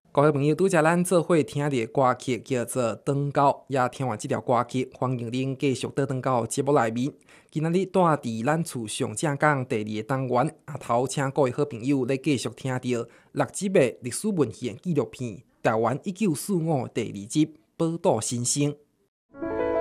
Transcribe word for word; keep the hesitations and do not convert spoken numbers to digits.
各位朋友，拄则咱做伙听到的歌曲叫做《长高》，也听完这条歌曲，欢迎您继续倒转到节目内面。今仔日带伫咱厝上正讲第二个单元，啊头请各位好朋友来继续听到六集的历史文献纪录片《台湾一九四五》第二集《宝岛新生》。